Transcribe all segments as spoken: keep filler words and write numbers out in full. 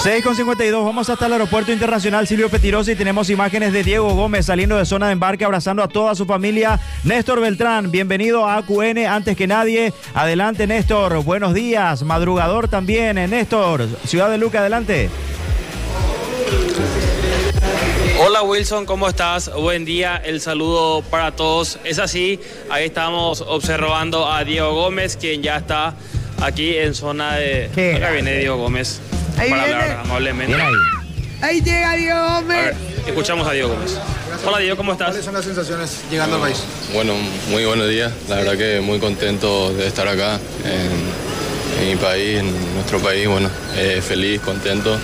seis con cincuenta y dos, vamos hasta el Aeropuerto Internacional Silvio Pettirossi y tenemos imágenes de Diego Gómez saliendo de zona de embarque, abrazando a toda su familia. Néstor Beltrán, bienvenido a A Q N, antes que nadie. Adelante, Néstor, buenos días. Madrugador también, Néstor. Ciudad de Luque, adelante. Hola Wilson, ¿cómo estás? Buen día, el saludo para todos. Es así, ahí estamos observando a Diego Gómez, quien ya está aquí en zona de... ¿Qué? Acá viene Diego Gómez Ahí para viene. hablar amablemente. Bien ahí. Ahí llega Diego A Gómez. ver, escuchamos a Diego Gómez. Hola Diego, ¿cómo estás? ¿Cuáles son las sensaciones llegando al país? Bueno, muy buenos días. La verdad que muy contento de estar acá en, en mi país, en nuestro país. Bueno, eh, feliz, contento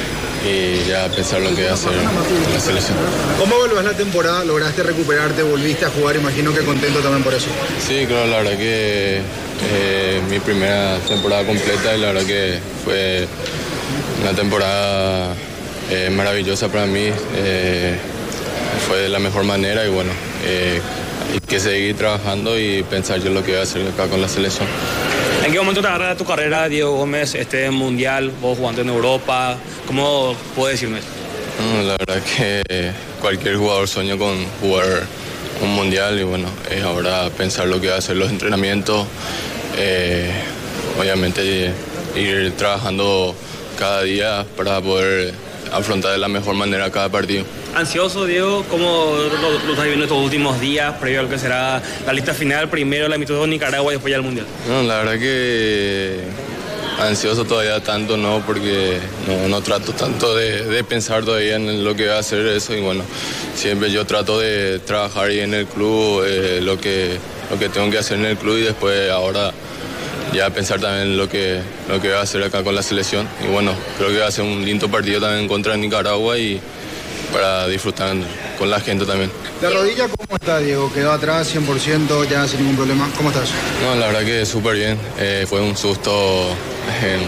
y ya pensar lo que va a hacer la selección. ¿Cómo evaluás la temporada? ¿Lograste recuperarte? ¿Volviste a jugar? Imagino que contento también por eso. Sí, claro, la verdad que eh, mi primera temporada completa y la verdad que fue una temporada eh, maravillosa para mí. Eh, fue de la mejor manera y bueno, eh, hay que seguir trabajando y pensar yo lo que voy a hacer acá con la selección. ¿En qué momento te agarra tu carrera, Diego Gómez, este mundial, vos jugando en Europa? ¿Cómo puedes decirme eso? No, la verdad que cualquier jugador sueña con jugar un mundial y bueno, es ahora pensar lo que va a hacer los entrenamientos, eh, obviamente ir trabajando cada día para poder afrontar de la mejor manera cada partido. Ansioso, Diego, ¿cómo lo, lo estás viviendo estos últimos días, previo a lo que será la lista final, primero la amistoso de Nicaragua y después ya el mundial? No, la verdad que ansioso todavía tanto no, porque no, no trato tanto de, de pensar todavía en lo que va a hacer eso y bueno, siempre yo trato de trabajar ahí en el club, eh, lo que, lo que tengo que hacer en el club y después ahora ya pensar también en lo que, lo que va a hacer acá con la selección y bueno, creo que va a ser un lindo partido también contra Nicaragua y para disfrutar con la gente también. ¿La rodilla cómo está, Diego? ¿Quedó atrás cien por ciento, ya sin ningún problema? ¿Cómo estás? No, la verdad que súper bien. Eh, fue un susto. Eh,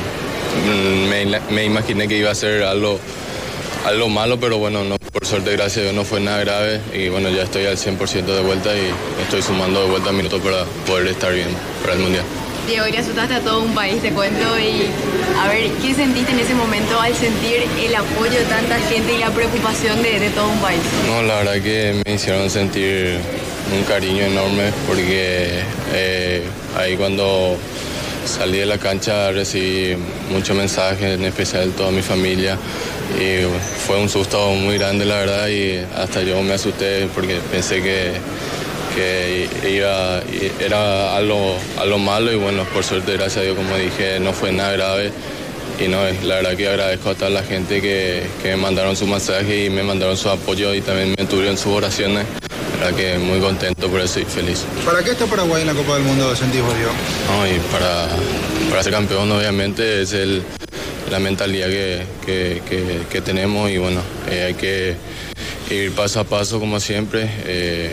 me, me imaginé que iba a ser algo, algo malo, pero bueno, no, por suerte, gracias a Dios, no fue nada grave. Y bueno, ya estoy al cien por ciento de vuelta y estoy sumando de vuelta minutos para poder estar bien para el Mundial. Diego, hoy le asustaste a todo un país, te cuento, y a ver, ¿qué sentiste en ese momento al sentir el apoyo de tanta gente y la preocupación de, de todo un país? No, la verdad que me hicieron sentir un cariño enorme porque eh, ahí cuando salí de la cancha recibí muchos mensajes, en especial de toda mi familia, y fue un susto muy grande, la verdad, y hasta yo me asusté porque pensé que que iba, era algo, algo malo y bueno, por suerte, gracias a Dios, como dije, no fue nada grave y no, la verdad que agradezco a toda la gente que, que me mandaron su mensaje y me mandaron su apoyo y también me tuvieron sus oraciones, la verdad que muy contento por eso y feliz. ¿Para qué está Paraguay en la Copa del Mundo, sentís vos, Diego? No, y para, para ser campeón obviamente es el, la mentalidad que, que, que, que tenemos y bueno, eh, hay que ir paso a paso como siempre. Eh,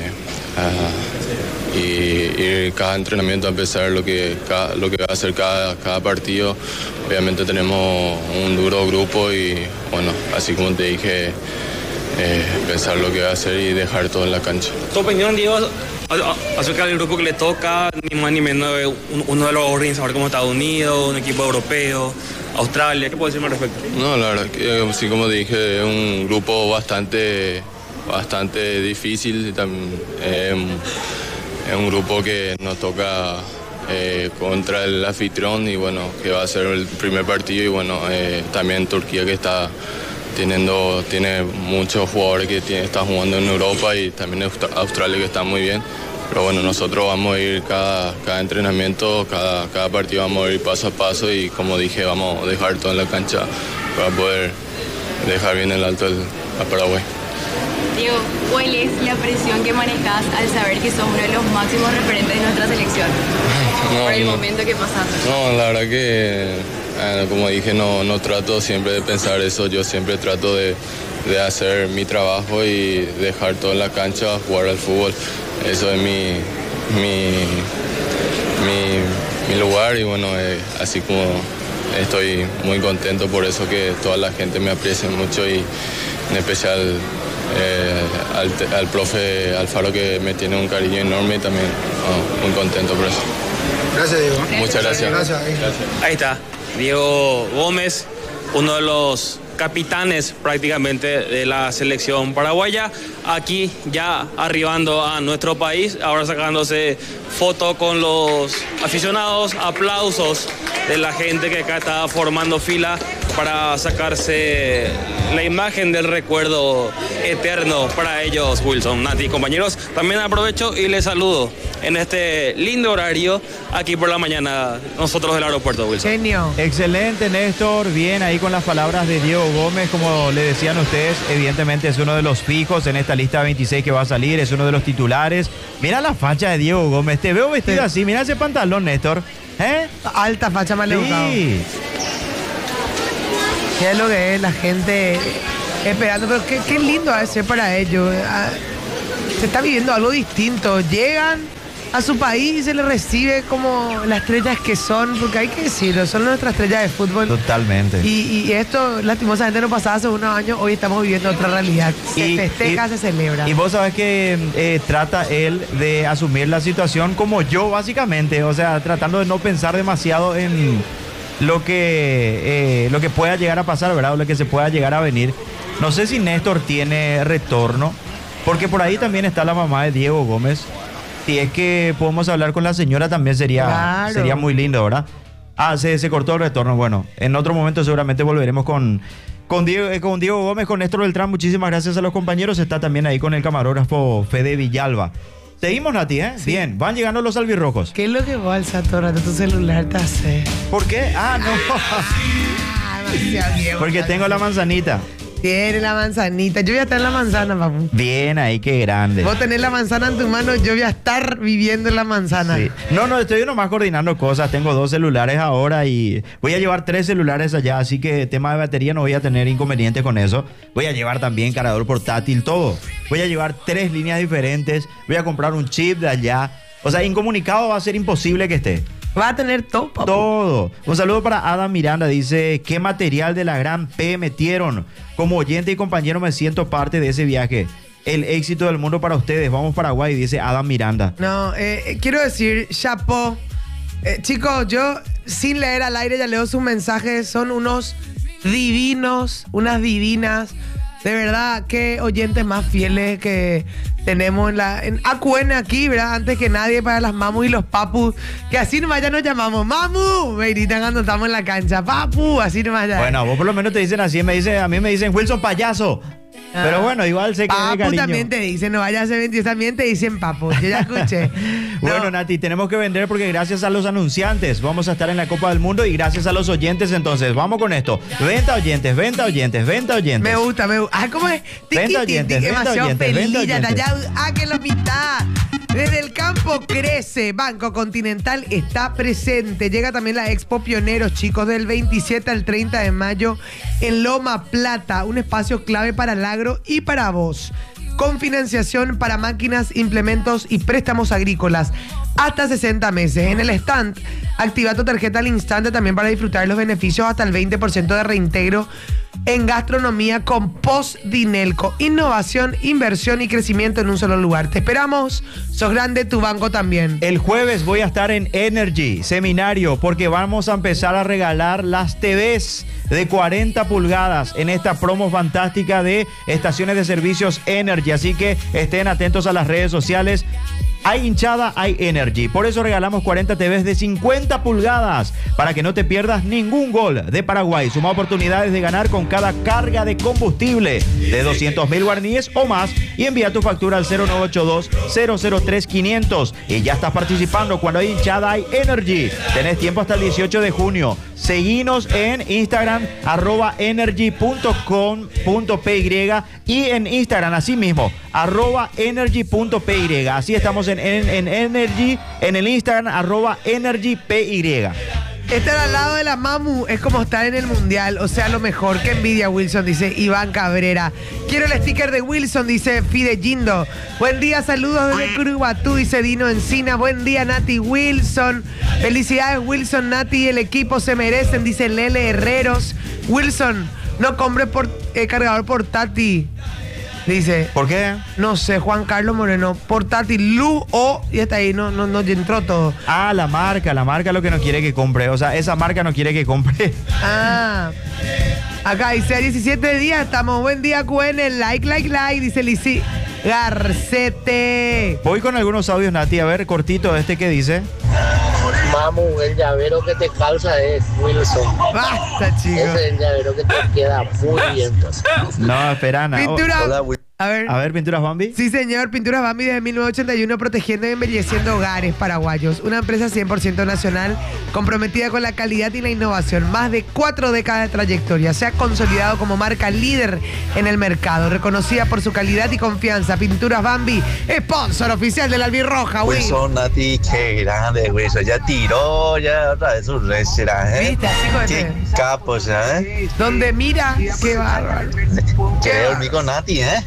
Uh, y ir cada entrenamiento a empezar lo que, cada, lo que va a hacer cada, cada partido. Obviamente tenemos un duro grupo y bueno, así como te dije, eh, pensar lo que va a hacer y dejar todo en la cancha. ¿Tu opinión, Diego, acerca del grupo que le toca, ni más ni menos de uno de los organizadores como Estados Unidos, un equipo europeo, Australia? ¿Qué puedes decirme al respecto? No, la verdad que sí, como dije, es un grupo bastante... bastante difícil, eh, es un grupo que nos toca eh, contra el anfitrión y bueno, que va a ser el primer partido y bueno, eh, también Turquía que está teniendo, tiene muchos jugadores que tiene, está jugando en Europa y también Australia que está muy bien, pero bueno, nosotros vamos a ir cada, cada entrenamiento, cada, cada partido vamos a ir paso a paso y como dije, vamos a dejar todo en la cancha para poder dejar bien el alto el, a Paraguay. Diego, ¿cuál es la presión que manejas al saber que sos uno de los máximos referentes de nuestra selección? No, por el no, momento que pasaste. No, la verdad que, eh, como dije, no, no trato siempre de pensar eso. Yo siempre trato de, de hacer mi trabajo y dejar todo en la cancha, jugar al fútbol. Eso es mi, mi, mi, mi lugar y bueno, eh, así como estoy muy contento por eso que toda la gente me aprecia mucho y en especial eh, al, al profe Alfaro que me tiene un cariño enorme y también oh, muy contento por eso. Gracias, Diego. Muchas gracias. Gracias. Ahí está, Diego Gómez, uno de los capitanes prácticamente de la selección paraguaya, aquí ya arribando a nuestro país, ahora sacándose foto con los aficionados, aplausos de la gente que acá está formando fila para sacarse la imagen del recuerdo eterno para ellos, Wilson, Nati, compañeros. También aprovecho y les saludo en este lindo horario aquí por la mañana, nosotros del aeropuerto, Wilson. Genio. Excelente, Néstor. Bien, ahí con las palabras de Diego Gómez, como le decían ustedes, evidentemente es uno de los fijos en esta lista veintiséis que va a salir, es uno de los titulares. Mira la facha de Diego Gómez, te veo vestido sí. así, mira ese pantalón, Néstor. ¿Eh? Alta facha, mal educado. Sí. ¿Qué es lo que es la gente esperando? Pero qué, qué lindo ha de ser para ellos. Se está viviendo algo distinto. Llegan a su país y se les recibe como las estrellas que son, porque hay que decirlo, son nuestras estrellas de fútbol. Totalmente. Y, y esto, lastimosamente, no pasaba hace unos años, hoy estamos viviendo otra realidad. Se Y- festeja, y- se celebra. Y vos sabés que eh, trata él de asumir la situación como yo, básicamente. O sea, tratando de no pensar demasiado en lo que, eh, lo que pueda llegar a pasar, ¿verdad? O lo que se pueda llegar a venir. No sé si Néstor tiene retorno, porque por ahí también está la mamá de Diego Gómez. Si es que podemos hablar con la señora también sería, Claro. sería muy lindo, ¿verdad? Ah, se, se cortó el retorno. Bueno, en otro momento seguramente volveremos con, con, Diego, eh, con Diego Gómez, con Néstor Beltrán. Muchísimas gracias a los compañeros. Está también ahí con el camarógrafo Fede Villalba. Seguimos, Nati, ¿eh? Sí. Bien, van llegando los albirrojos. ¿Qué es lo que vos al Satorra de tu celular te hace? ¿Por qué? Ah, no. Ah, demasiado bien. Porque tengo la manzanita. Tiene la manzanita. Yo voy a estar en la manzana, papu. Bien, ahí, qué grande. Vos tenés la manzana en tu mano, yo voy a estar viviendo en la manzana. Sí. No, no, estoy nomás coordinando cosas. Tengo dos celulares ahora y voy a llevar tres celulares allá, así que tema de batería no voy a tener inconveniente con eso. Voy a llevar también cargador portátil, todo. Voy a llevar tres líneas diferentes. Voy a comprar un chip de allá. O sea, incomunicado va a ser imposible que esté. Va a tener todo, papu. Todo. Un saludo para Adam Miranda. Dice, ¿qué material de la gran P metieron? Como oyente y compañero me siento parte de ese viaje. El éxito del mundo para ustedes. Vamos Paraguay, dice Adam Miranda. No, eh, eh, quiero decir, chapo. Eh, chicos, yo sin leer al aire ya leo sus mensajes. Son unos divinos, unas divinas. De verdad, qué oyentes más fieles que tenemos en la en A Q N aquí, ¿verdad? Antes que nadie, para las mamus y los papus. Que así nomás ya nos llamamos. ¡Mamu! Me gritan cuando estamos en la cancha. ¡Papu! Así nomás ya. Bueno, vos por lo menos te dicen así, me dice, a mí me dicen Wilson payaso. Ah. Pero bueno, igual sé que es de Papu cariño. también te dicen, no vayas a hacer veintidós, también te dicen papu. Yo ya escuché. Bueno, No. Nati, tenemos que vender porque gracias a los anunciantes vamos a estar en la Copa del Mundo y gracias a los oyentes, entonces vamos con esto. Venta oyentes, venta oyentes, venta oyentes. Me gusta, me gusta. Ah, ¿cómo es? Tiki, Venta tiki, oyentes, tiki, venta demasiado oyentes, feliz, venta ya, oyentes. ya, ah, que la mitad. Desde el campo crece. Banco Continental está presente. Llega también la Expo Pioneros, chicos, del veintisiete al treinta de mayo en Loma Plata. Un espacio clave para el agro y para vos. Con financiación para máquinas, implementos y préstamos agrícolas. Hasta sesenta meses. En el stand, activa tu tarjeta al instante también para disfrutar los beneficios hasta el veinte por ciento de reintegro en gastronomía con Post Dinelco. Innovación, inversión y crecimiento en un solo lugar. Te esperamos. Sos grande, tu banco también. El jueves voy a estar en Energy, seminario, porque vamos a empezar a regalar las T Vs de cuarenta pulgadas en esta promo fantástica de estaciones de servicios Energy. Así que estén atentos a las redes sociales. Hay hinchada, hay Energy. Por eso regalamos cuarenta T Vs de cincuenta pulgadas para que no te pierdas ningún gol de Paraguay. Suma oportunidades de ganar con cada carga de combustible de doscientos mil guaraníes o más y envía tu factura al cero nueve ocho dos, cero cero tres, quinientos y ya estás participando. Cuando hay hinchada, hay Energy. Tenés tiempo hasta el dieciocho de junio. Seguinos en Instagram, arroba energy punto com punto p y y en Instagram, así mismo, arroba energy punto p y. Así estamos en, en, en Energy, en el Instagram, arroba energy p y. Estar al lado de la mamu es como estar en el mundial. O sea, lo mejor. Qué envidia, Wilson, dice Iván Cabrera. Quiero el sticker de Wilson, dice Fide Gindo. Buen día, saludos desde Curuguatú, dice Dino Encina. Buen día, Nati Wilson. Felicidades, Wilson, Nati. El equipo se merecen, dice Lele Herreros. Wilson, no compre por, eh, cargador portátil. Dice. ¿Por qué? No sé, Juan Carlos Moreno. Portátil, Lu o. Y hasta ahí no, no, no entró todo. Ah, la marca, la marca lo que no quiere que compre. O sea, esa marca no quiere que compre. Ah. Acá dice diecisiete días, estamos. Buen día, Q N. Like, like, like. Dice Lisi Garcete. Voy con algunos audios, Nati. A ver, cortito, este que dice. Mamu, el llavero que te calza es Wilson. Basta, chicos. Ese es el llavero que te queda muy bien. No, espera, Ana. Pintura. Hola, Wilson. A ver. A ver, ¿Pinturas Bambi? Sí, señor. Pinturas Bambi desde mil novecientos ochenta y uno, protegiendo y embelleciendo hogares paraguayos. Una empresa cien por ciento nacional, comprometida con la calidad y la innovación. Más de cuatro décadas de trayectoria. Se ha consolidado como marca líder en el mercado, reconocida por su calidad y confianza. Pinturas Bambi, sponsor oficial de la Albirroja, Will. Wilson, Nati, qué grande, Wilson. Ya tiró, ya otra vez su restaurante, ¿eh? ¿Viste? Así con Qué ese. capo, ¿eh? Donde mira, qué bárbaro. Quiere dormir con Nati, ¿eh?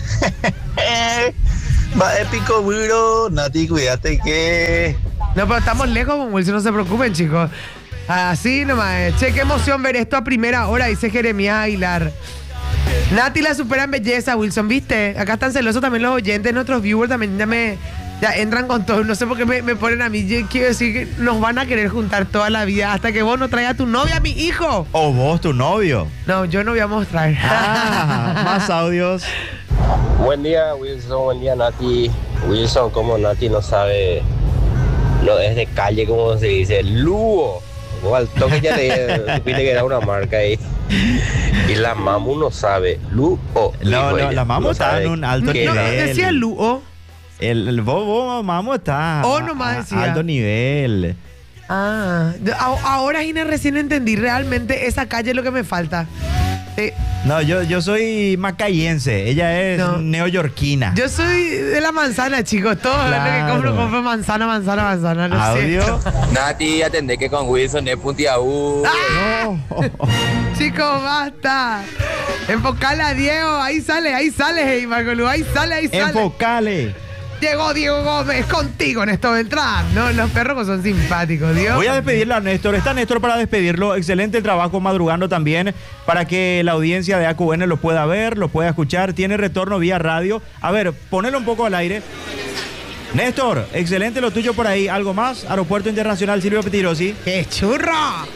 Va épico, Wiro. Nati, cuídate que... No, pero estamos lejos con Wilson, no se preocupen, chicos. Así nomás. eh. Che, qué emoción ver esto a primera hora, dice Jeremías Aguilar. Nati la supera en belleza, Wilson, ¿viste? Acá están celosos también los oyentes, nuestros viewers también ya me... Ya entran con todo, no sé por qué me, me ponen a mí. Yo quiero decir que nos van a querer juntar toda la vida hasta que vos no traigas a tu novia, a mi hijo. O vos, tu novio. No, yo no voy a mostrar. Ah, más audios. Buen día, Wilson. Buen día, Nati. Wilson, como Nati no sabe, no es de calle, como se dice, Lugo. O al toque ya le supiste que era una marca ahí. Y la Mamu no sabe, Lugo. No, no, la Mamu está en un alto qué No, nivel. decía Luo. El, el vos, vos, Mamo está Oh, a- nomás a- decía. alto nivel. Ah, yo- a- ahora Gina recién entendí. Realmente esa calle es lo que me falta. Eh, No, yo, yo soy macayense. Ella es No. neoyorquina. yo soy de la manzana, chicos. Todo lo que Claro. compro, compro manzana, manzana, manzana. No Audio. sé. Nati, atendé que con Wilson es puntiagudo. No. Chicos, basta. Enfocale a Diego. Ahí sale, ahí sale, hey, Marcolu. Ahí sale, ahí sale. Enfocale. Llegó Diego Gómez contigo, Néstor Beltrán. No, los perros son simpáticos, Dios. Voy a despedirle a Néstor. Está Néstor para despedirlo. Excelente trabajo madrugando también para que la audiencia de A Q N lo pueda ver, lo pueda escuchar. Tiene retorno vía radio. A ver, ponelo un poco al aire. Néstor, excelente lo tuyo por ahí. ¿Algo más? Aeropuerto Internacional Silvio Petirosi. ¡Qué churro!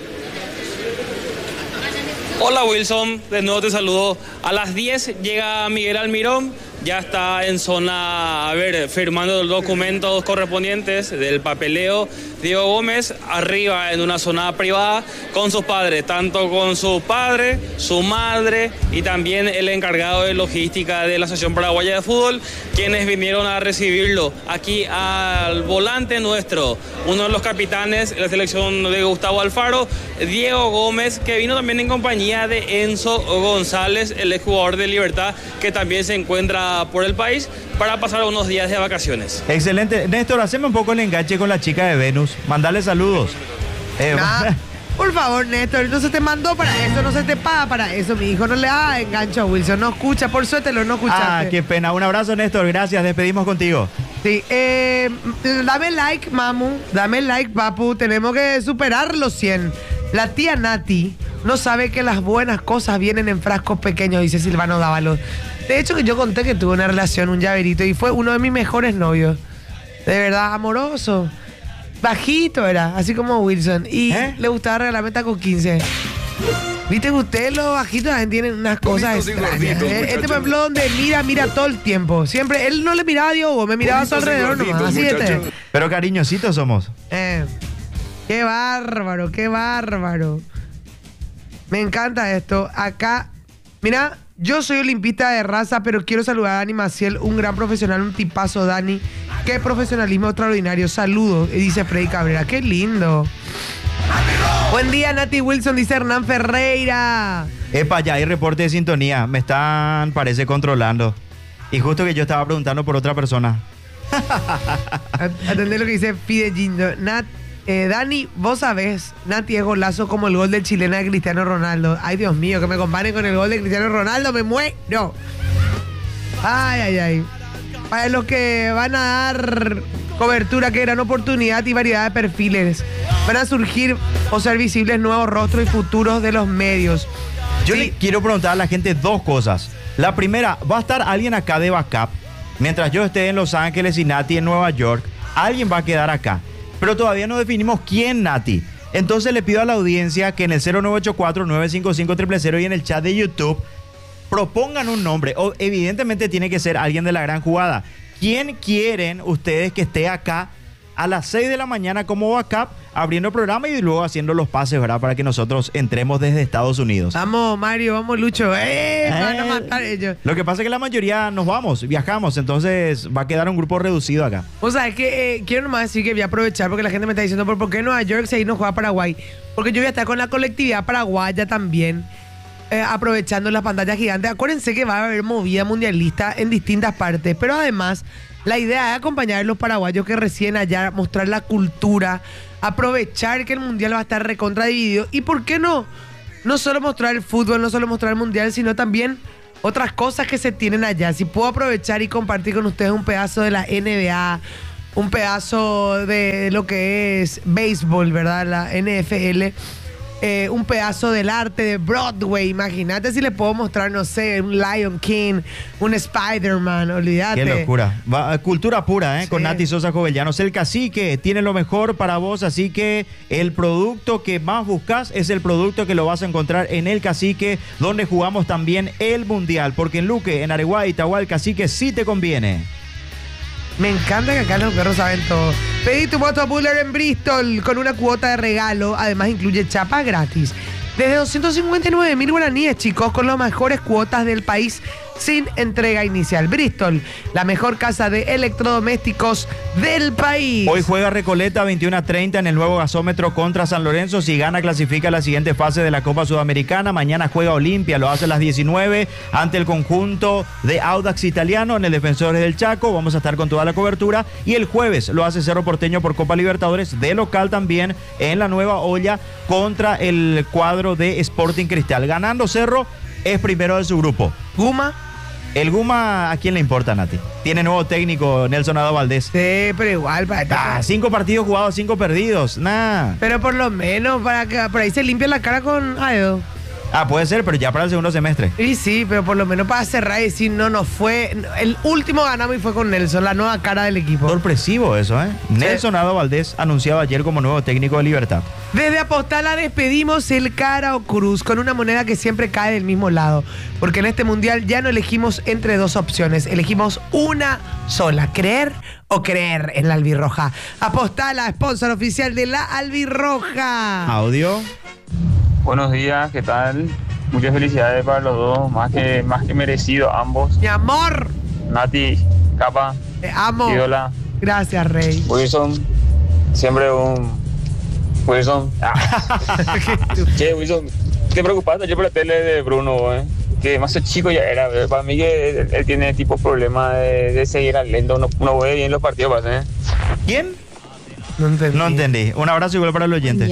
Hola Wilson, de nuevo te saludo. A las diez llega Miguel Almirón, ya está en zona, a ver, firmando los documentos correspondientes del papeleo. Diego Gómez arriba en una zona privada con sus padres, tanto con su padre, su madre y también el encargado de logística de la Asociación Paraguaya de Fútbol, quienes vinieron a recibirlo aquí al volante nuestro, uno de los capitanes de la selección de Gustavo Alfaro, Diego Gómez, que vino también en compañía de Enzo González, el exjugador de Libertad, que también se encuentra por el país para pasar unos días de vacaciones. Excelente. Néstor, haceme un poco el enganche con la chica de Venus. Mandale saludos. Eh, Nah, por favor, Néstor, no se te mandó para eso, no se te paga para eso, mi hijo. No le haga engancho a Wilson, no escucha, por suerte lo no escuchaste. Ah, qué pena. Un abrazo, Néstor. Gracias. Despedimos contigo. Sí, eh, dame like, mamu, dame like, papu. Tenemos que superar los cien. La tía Nati no sabe que las buenas cosas vienen en frascos pequeños, dice Silvano Dávalos. De hecho, que yo conté que tuve una relación, un llaverito, y fue uno de mis mejores novios. De verdad, amoroso. Bajito era, así como Wilson. Y ¿Eh? le gustaba regalarme taco quince. Viste que ustedes los bajitos también tienen unas cosas Bonitos y extrañas. gorditos, Eh, Este, por muchachos. ejemplo, donde mira, mira todo el tiempo. Siempre, él no le miraba a Diogo, me miraba a su Bonitos y alrededor nomás. gorditos, Así este. muchachos. Pero cariñositos somos. Eh, qué bárbaro, qué bárbaro. Me encanta esto. Acá, mira, yo soy olimpista de raza, pero quiero saludar a Dani Maciel, un gran profesional, un tipazo, Dani. Qué profesionalismo extraordinario. Saludos, dice Freddy Cabrera. Qué lindo. Buen día, Nati Wilson, dice Hernán Ferreira. Epa, ya hay reporte de sintonía. Me están, parece, controlando. Y justo que yo estaba preguntando por otra persona. Atendé lo que dice Fide Gindo. Nat, eh, Dani, vos sabés, Nati es golazo como el gol del chilena de Cristiano Ronaldo. Ay, Dios mío, que me comparen con el gol de Cristiano Ronaldo, me muero. Ay, ay, ay. Para los que van a dar cobertura, qué gran oportunidad y variedad de perfiles. Van a surgir o ser visibles nuevos rostros y futuros de los medios. Yo Sí. le quiero preguntar a la gente dos cosas. La primera, va a estar alguien acá de backup. Mientras yo esté en Los Ángeles y Nati en Nueva York, alguien va a quedar acá. Pero todavía no definimos quién, Nati. Entonces le pido a la audiencia que en el cero nueve ocho cuatro, nueve cinco cinco, cero cero cero y en el chat de YouTube propongan un nombre. O, evidentemente tiene que ser alguien de la gran jugada. ¿Quién quieren ustedes que esté acá a las seis de la mañana como backup, abriendo el programa y luego haciendo los pases, ¿verdad? Para que nosotros entremos desde Estados Unidos. Vamos, Mario, vamos, Lucho. ¡Eh! Eh, Van a matar ellos. Lo que pasa es que la mayoría nos vamos, viajamos, entonces va a quedar un grupo reducido acá. O sea, es que eh, quiero nomás decir que voy a aprovechar porque la gente me está diciendo, ¿por qué Nueva York si ahí no juega Paraguay? Porque yo voy a estar con la colectividad paraguaya también, eh, aprovechando las pantallas gigantes. Acuérdense que va a haber movida mundialista en distintas partes, pero además la idea es acompañar a los paraguayos que recién allá, mostrar la cultura, aprovechar que el mundial va a estar recontra dividido. ¿Y por qué no? No solo mostrar el fútbol, no solo mostrar el mundial, sino también otras cosas que se tienen allá. Si puedo aprovechar y compartir con ustedes un pedazo de la N B A, un pedazo de lo que es béisbol, ¿verdad? La N F L. Eh, un pedazo del arte de Broadway. Imagínate si le puedo mostrar, no sé, un Lion King, un Spider-Man, olvídate. Qué locura. Va, cultura pura, ¿eh? Sí. Con Nati Sosa Jovellanos. El Cacique tiene lo mejor para vos, así que el producto que más buscas es el producto que lo vas a encontrar en El Cacique, donde jugamos también el Mundial. Porque en Luque, en Areguá y Tahual, Cacique sí te conviene. Me encanta que acá los perros saben todo. Pedí tu moto a Buller en Bristol con una cuota de regalo. Además incluye chapa gratis. Desde doscientos cincuenta y nueve mil guaraníes, chicos, con las mejores cuotas del país sin entrega inicial. Bristol, la mejor casa de electrodomésticos del país. Hoy juega Recoleta veintiuno a treinta en el nuevo gasómetro contra San Lorenzo. Si gana, clasifica a la siguiente fase de la Copa Sudamericana. Mañana juega Olimpia, lo hace a las diecinueve ante el conjunto de Audax Italiano en el Defensores del Chaco. Vamos a estar con toda la cobertura. Y el jueves lo hace Cerro Porteño por Copa Libertadores, de local también en la Nueva Olla contra el cuadro de Sporting Cristal. Ganando Cerro, es primero de su grupo. Guma. El Guma, ¿a quién le importa, Nati? Tiene nuevo técnico, Nelson Ado Valdés. Sí, pero igual. Para ah, cinco partidos jugados, cinco perdidos. Nah. Pero por lo menos para que por ahí se limpia la cara con Aedo. Ah, puede ser, pero ya para el segundo semestre. Sí, sí, pero por lo menos para cerrar y decir, no, no fue. El último ganamos y fue con Nelson, la nueva cara del equipo. Sorpresivo eso, ¿eh? Sí. Nelson Ado Valdés anunciado ayer como nuevo técnico de Libertad. Desde Apostala despedimos el cara o cruz con una moneda que siempre cae del mismo lado. Porque en este mundial ya no elegimos entre dos opciones, elegimos una sola: creer o creer en la albirroja. Apostala, sponsor oficial de la albirroja. Audio. Buenos días, ¿qué tal? Muchas felicidades para los dos, más que, más que merecido ambos. Mi amor. Nati, Capa. Te amo. Ídola. Gracias, Rey. Wilson, siempre un... Wilson. Ah. Che, Wilson, te preocupaste ayer por la tele de Bruno, ¿eh? Que más chico ya era. Para mí que él, él tiene tipo problema de, de seguir al lento, no, no ve bien los partidos, ¿eh? ¿Quién? No entendí. No entendí. Un abrazo igual para el oyente.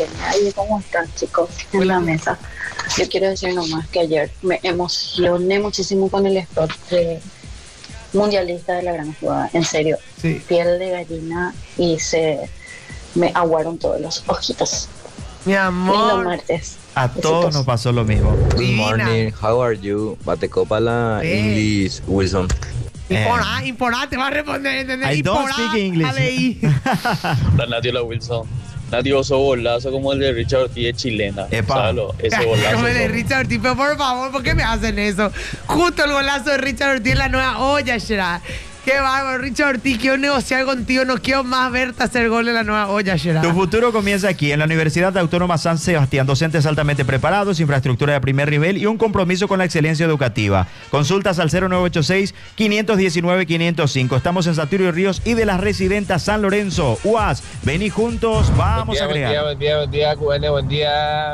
¿Cómo están, chicos? En la mesa. Yo quiero decir nomás que ayer me emocioné muchísimo con el spot de mundialista de la gran jugada. En serio. Sí. Piel de gallina y se me aguaron todos los ojitos. Mi amor. Lindo martes. A todos nos pasó lo mismo. Good morning, how are you? Bate copa la Sí. English, Wilson. Imporá, imporá, te va a responder, ¿entendés? I don't Imporá, speak English. A ver ahí. La Nati la Wilson. Nati oso golazo como el de Richard Ortiz de chilena. Epa. ¿Sabes? Ese golazo. Como el de ¿no? Richard Ortiz, pero por favor, ¿por qué me hacen eso? Justo el golazo de Richard Ortiz en la nueva olla, Gerard. Qué bárbaro, Richard Ortiz, quiero negociar contigo, no quiero más verte hacer gol en la nueva olla, Gerard. Tu futuro comienza aquí, en la Universidad Autónoma San Sebastián. Docentes altamente preparados, infraestructura de primer nivel y un compromiso con la excelencia educativa. Consultas al cero nueve ocho seis, cinco uno nueve, cinco cero cinco. Estamos en Saturio Ríos y de las Residentas San Lorenzo. U A S, vení juntos, vamos buen día, a crear. Buen día, buen día, buen día, buen día.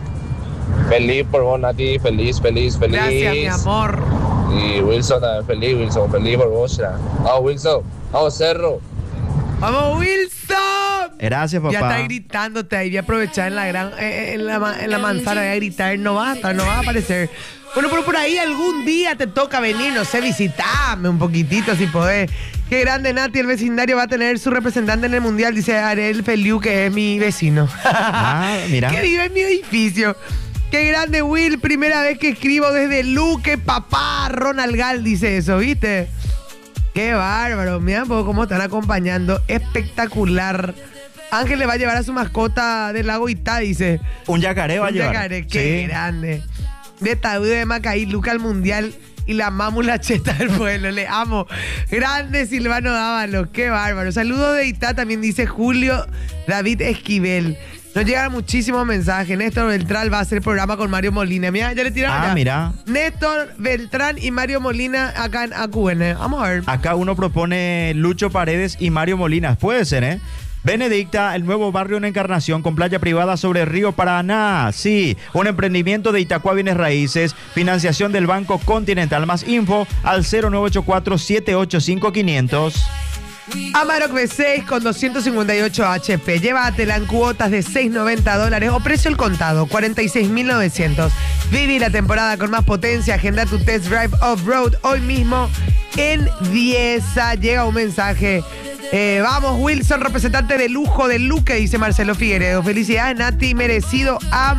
Feliz por vos, Nati, feliz, feliz, feliz. Gracias, mi amor. Y Wilson, también feliz, Wilson, feliz por vos. Ya. Vamos, Wilson, vamos, Cerro. ¡Vamos, Wilson! Gracias, papá. Ya está gritándote ahí, voy a aprovechar en la gran, eh, en, la, en la manzana, voy a gritar, no va a estar, no va a aparecer. Bueno, pero por ahí algún día te toca venir, no sé, visitarme un poquitito si podés. Qué grande, Nati, el vecindario va a tener su representante en el Mundial, dice Ariel Feliu, que es mi vecino. Ah, mira. Que vive en mi edificio. Qué grande, Will. Primera vez que escribo desde Luque, papá. Ronald Gal dice eso, ¿viste? Qué bárbaro. Mira un poco cómo están acompañando. Espectacular. Ángel le va a llevar a su mascota del lago Itá, dice. Un yacaré va a Un llevar. yacaré, qué Sí. grande. De Tabú de Macaí, Luca al Mundial y la mámula cheta del pueblo. Le amo. Grande Silvano Dávalo, qué bárbaro. Saludos de Itá, también dice Julio David Esquivel. Nos llegan muchísimos mensajes. Néstor Beltrán va a hacer programa con Mario Molina. Mira, ya le tiraron. Ah, ya. mira. Néstor Beltrán y Mario Molina acá en A Q N. Vamos a ver. Acá uno propone Lucho Paredes y Mario Molinas. Puede ser, ¿eh? Benedicta, el nuevo barrio en Encarnación con playa privada sobre el río Paraná. Sí, un emprendimiento de Itacua Bienes Raíces, financiación del Banco Continental. Más info al cero nueve ocho cuatro, siete ocho cinco, quinientos. Amarok V seis con doscientos cincuenta y ocho H P. Llévatela en cuotas de seis noventa dólares o precio el contado, cuarenta y seis mil novecientos. Viví la temporada con más potencia. Agenda tu test drive off-road hoy mismo en Dieza. Llega un mensaje. Eh, vamos, Wilson, representante de lujo de Luque, dice Marcelo Figueredo. Felicidades, Nati, merecido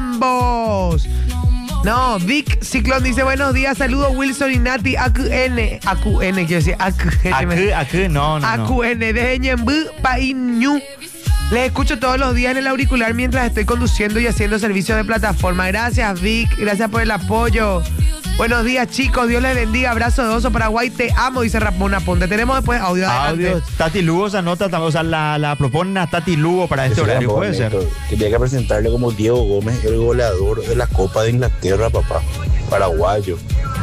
ambos. No, Vic Ciclón dice buenos días, saludos Wilson y Nati, A Q N, A Q N, quiero decir, A Q N. A Q, no, no, A Q N, de Ñembú, Paíñu. Les escucho todos los días en el auricular mientras estoy conduciendo y haciendo servicio de plataforma. Gracias, Vic, gracias por el apoyo. Buenos días, chicos, Dios les bendiga, abrazo de oso Paraguay, te amo, dice Ramón Aponte. Tenemos después audio, adelante. Audio, Tati Lugo se anota, o sea, la, la proponen a Tati Lugo para este horario, puede ser. Tenía que presentarle como Diego Gómez, el goleador de la Copa de Inglaterra, papá, paraguayo.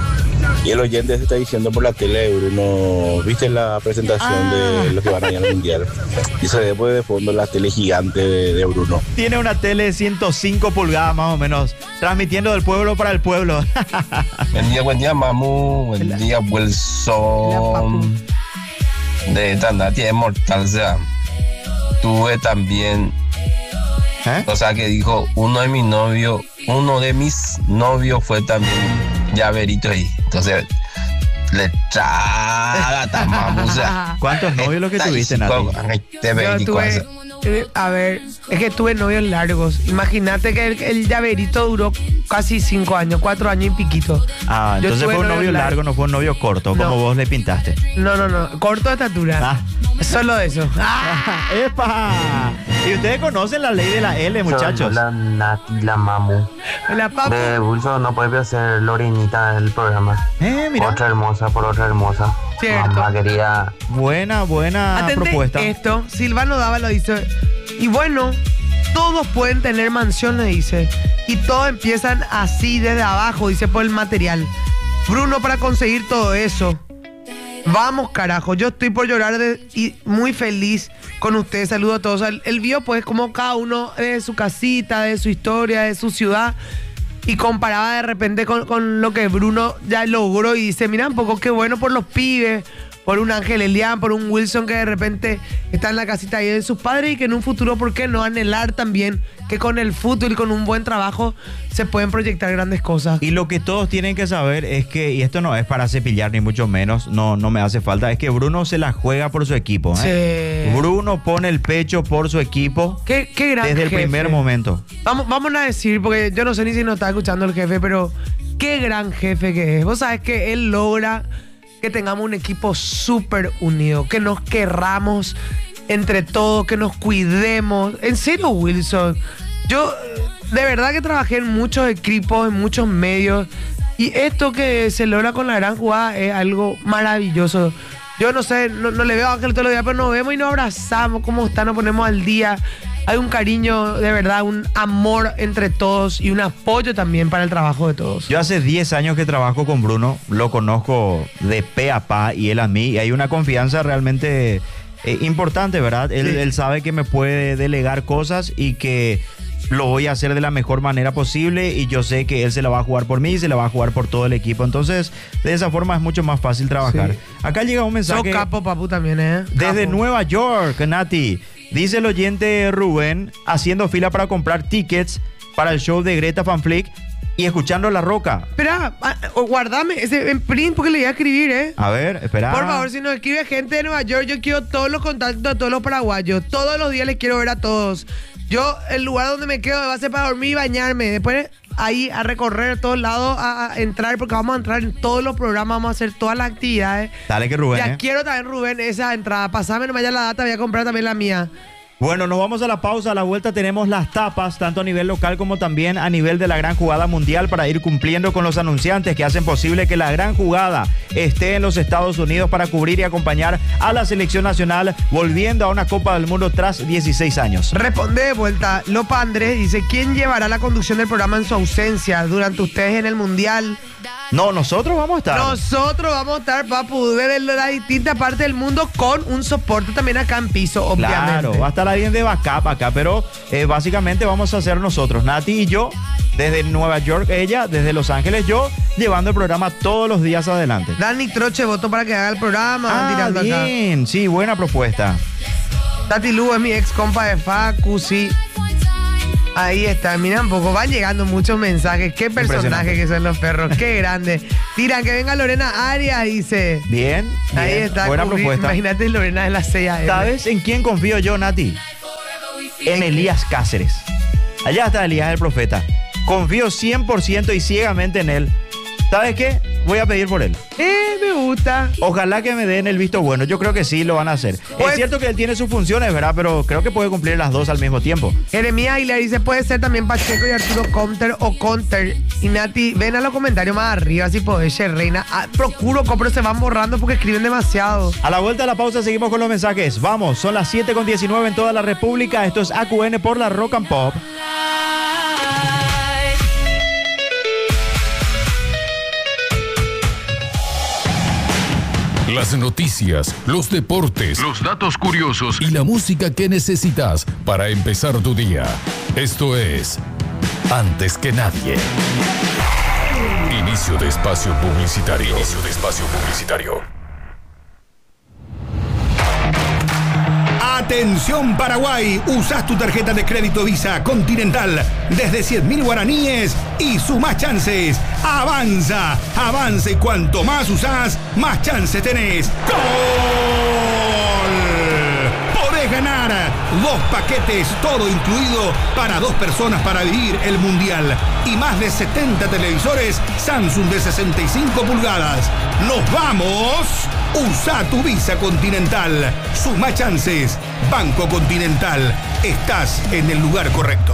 Y el oyente se está diciendo por la tele de Bruno, ¿viste la presentación ah. de los que van a ir al Mundial? Y se ve pues de fondo la tele gigante de, de Bruno. Tiene una tele de ciento cinco pulgadas más o menos, transmitiendo del pueblo para el pueblo. Buen día, buen día, Mamu. Buen Hola. día, Wilson. De Tanati es mortal, o sea, tuve también... ¿Eh? O sea, que dijo, uno de mis novios, uno de mis novios fue también llaverito ahí. Entonces, le traga tan o sea, ¿cuántos novios lo que tuviste, Nati? Yo tuve, a ver, es que tuve novios largos. Imagínate que el, el llaverito duró casi cinco años, cuatro años y piquito. Ah, entonces fue un novio largo, no fue un novio corto, no. como vos le pintaste. No, no, no, corto de estatura. Ah. Solo eso. ¡Ah! ¡Epa! Y ustedes conocen la ley de la L, muchachos. La Nati, la Mamu. La Papu. De Wilson no puede ser Lorenita del programa. Eh, mira. Otra hermosa por otra hermosa. Cierto. Mamá quería... Buena, buena Atente propuesta. Esto, Silvano Dávalo dice, y bueno, todos pueden tener mansiones, dice, y todos empiezan así desde abajo, dice, por el material. Bruno, para conseguir todo eso, vamos, carajo, yo estoy por llorar de, y muy feliz con ustedes. Saludo a todos. Él, él vio pues como cada uno de su casita, de su historia, de su ciudad, y comparaba de repente con, con lo que Bruno ya logró y dice, mira un poco qué bueno por los pibes, por un Ángel Elián, por un Wilson que de repente está en la casita ahí de sus padres y que en un futuro, ¿por qué no anhelar también que con el fútbol y con un buen trabajo se pueden proyectar grandes cosas? Y lo que todos tienen que saber es que, y esto no es para cepillar ni mucho menos, no, no me hace falta, es que Bruno se la juega por su equipo. ¿eh? Sí. Bruno pone el pecho por su equipo. Qué, qué gran desde jefe. el primer momento. Vamos, vamos a decir, porque yo no sé ni si nos está escuchando el jefe, pero qué gran jefe que es. Vos sabés que él logra que tengamos un equipo súper unido, que nos querramos entre todos, que nos cuidemos. En serio, Wilson, yo de verdad que trabajé en muchos equipos, en muchos medios, y esto que se logra con la gran jugada es algo maravilloso. Yo no sé, no, no le veo a Ángel todos los días, pero nos vemos y nos abrazamos, cómo está, nos ponemos al día. Hay un cariño, de verdad, un amor entre todos y un apoyo también para el trabajo de todos. Yo hace diez años que trabajo con Bruno, lo conozco de pe a pa y él a mí, y hay una confianza realmente eh, importante, ¿verdad? Él, sí. él sabe que me puede delegar cosas y que lo voy a hacer de la mejor manera posible, y yo sé que él se la va a jugar por mí y se la va a jugar por todo el equipo. Entonces, de esa forma es mucho más fácil trabajar. Sí. Acá llega un mensaje. Sos capo, papu, también, ¿eh? Capo. Desde Nueva York, Nati. Dice el oyente Rubén, haciendo fila para comprar tickets para el show de Greta Van Fleet y escuchando La Roca. Espera, guardame ese en print porque le voy a escribir, ¿eh? A ver, espera. Por favor, si nos escribe gente de Nueva York, yo quiero todos los contactos de todos los paraguayos. Todos los días les quiero ver a todos. Yo, el lugar donde me quedo va a ser para dormir y bañarme. Después ahí a recorrer todos lados, a, a entrar, porque vamos a entrar en todos los programas, vamos a hacer todas las actividades. Dale que Rubén, Ya eh. quiero también, Rubén, esa entrada. Pasame nomás ya la data, voy a comprar también la mía. Bueno, nos vamos a la pausa. A la vuelta tenemos las tapas, tanto a nivel local como también a nivel de la gran jugada mundial, para ir cumpliendo con los anunciantes que hacen posible que la gran jugada esté en los Estados Unidos para cubrir y acompañar a la selección nacional, volviendo a una Copa del Mundo tras dieciséis años. Responde de vuelta. Lopa Andrés dice, ¿quién llevará la conducción del programa en su ausencia durante ustedes en el Mundial? No, nosotros vamos a estar. Nosotros vamos a estar, papu, desde las distintas partes del mundo, con un soporte también acá en piso, obviamente. Claro, va a estar alguien de backup acá, pero eh, básicamente vamos a hacer nosotros, Nati y yo, desde Nueva York, ella, desde Los Ángeles, yo, llevando el programa todos los días adelante. Dani Troche votó para que haga el programa. Ah, tirando bien, acá. Sí, buena propuesta. Tati Lu es mi ex compa de Facu, sí. Ahí está, mira un poco, van llegando muchos mensajes. Qué personajes que son los perros, qué grande. Tiran, que venga Lorena Arias, dice. Bien, bien. Ahí está, buena cubrir, propuesta. Imagínate Lorena de la seis A M. ¿Sabes en quién confío yo, Nati? En Elías Cáceres. Allá está Elías, el profeta. Confío cien por ciento y ciegamente en él. ¿Sabes qué? Voy a pedir por él. Eh, me gusta. Ojalá que me den el visto bueno. Yo creo que sí lo van a hacer. Pues, es cierto que él tiene sus funciones, ¿verdad? Pero creo que puede cumplir las dos al mismo tiempo. Jeremías Aguilar dice, puede ser también Pacheco y Arturo Comter o Conter. Y Nati, ven a los comentarios más arriba si podés, che, reina. Ah, procuro, pero se van borrando porque escriben demasiado. A la vuelta de la pausa seguimos con los mensajes. Vamos, son las siete con diecinueve en toda la República. Esto es A Q N por la Rock and Pop. Las noticias, los deportes, los datos curiosos y la música que necesitas para empezar tu día. Esto es Antes que Nadie. Inicio de espacio publicitario. Inicio de espacio publicitario. Atención Paraguay, usás tu tarjeta de crédito Visa Continental desde cien mil guaraníes y sumás chances. Avanza, avanza y cuanto más usás, más chances tenés. ¡Gol! Podés ganar dos paquetes, todo incluido, para dos personas para vivir el Mundial y más de setenta televisores Samsung de sesenta y cinco pulgadas. ¡Nos vamos! Usa tu Visa Continental. Suma chances. Banco Continental. Estás en el lugar correcto.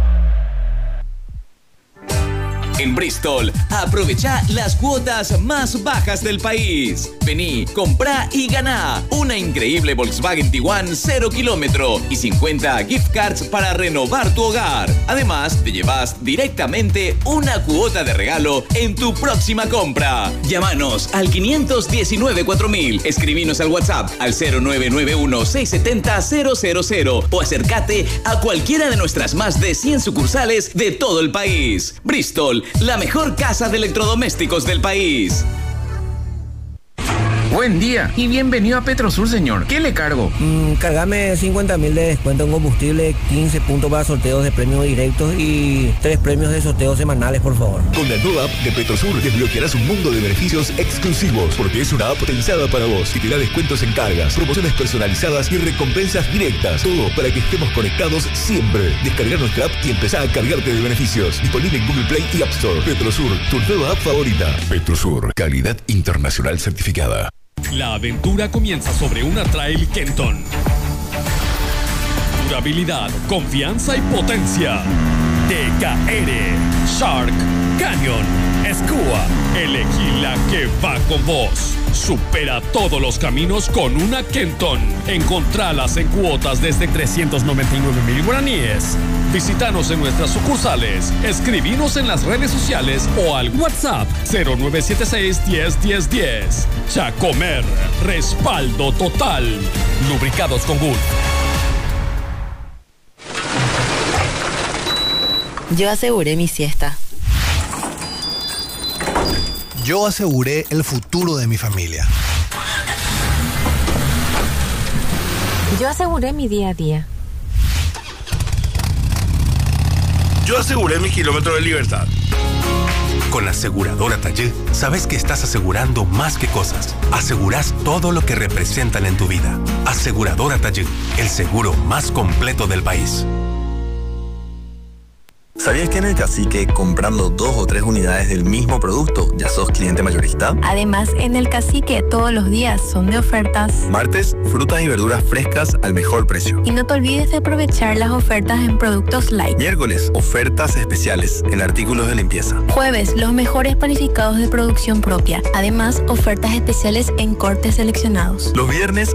En Bristol, aprovecha las cuotas más bajas del país. Vení, comprá y ganá una increíble Volkswagen Tiguan cero kilómetro y cincuenta gift cards para renovar tu hogar. Además, te llevas directamente una cuota de regalo en tu próxima compra. Llámanos al quinientos diecinueve cuatro mil, escribinos al WhatsApp al cero nueve nueve uno seis siete cero cero cero cero o acércate a cualquiera de nuestras más de cien sucursales de todo el país. Bristol, la mejor casa de electrodomésticos del país. Buen día y bienvenido a Petrosur, señor. ¿Qué le cargo? Mm, cargame cincuenta mil de descuento en combustible, quince puntos para sorteos de premios directos y tres premios de sorteos semanales, por favor. Con la nueva app de Petrosur desbloquearás un mundo de beneficios exclusivos, porque es una app pensada para vos y te da descuentos en cargas, promociones personalizadas y recompensas directas. Todo para que estemos conectados siempre. Descargar nuestra app y empezar a cargarte de beneficios. Disponible en Google Play y App Store. Petrosur, tu nueva app favorita. Petrosur, calidad internacional certificada. La aventura comienza sobre una trail Kenton. Durabilidad, confianza y potencia. T K R, Shark, Canyon, Skua. Elegí la que va con vos. Supera todos los caminos con una Kenton. Encontralas en cuotas desde trescientos noventa y nueve mil guaraníes. Visítanos en nuestras sucursales. Escribinos en las redes sociales o al WhatsApp cero nueve siete seis, diez, diez, diez. Chacomer, respaldo total. Lubricados con Gulf. Yo aseguré mi siesta. Yo aseguré el futuro de mi familia. Yo aseguré mi día a día. Yo aseguré mi kilómetro de libertad. Con Aseguradora Taller, sabes que estás asegurando más que cosas. Asegurás todo lo que representan en tu vida. Aseguradora Taller, el seguro más completo del país. ¿Sabías que en el Cacique, comprando dos o tres unidades del mismo producto, ya sos cliente mayorista? Además, en el Cacique todos los días son de ofertas. Martes, frutas y verduras frescas al mejor precio. Y no te olvides de aprovechar las ofertas en productos light. Miércoles, ofertas especiales en artículos de limpieza. Jueves, los mejores panificados de producción propia. Además, ofertas especiales en cortes seleccionados. Los viernes,